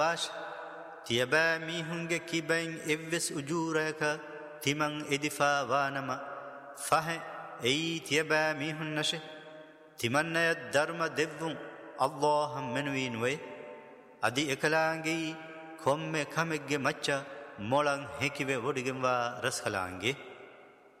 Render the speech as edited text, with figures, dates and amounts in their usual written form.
باش تيبا ميهنگ كيبين إفس أجورك تمن إدفا وانما فه أي تيبا ميهن نشه تمن يدرم دفن الله منوين وي أدي إكلانجي كم كمج مچا مولان هكيبه ودگم وا رسخلانگي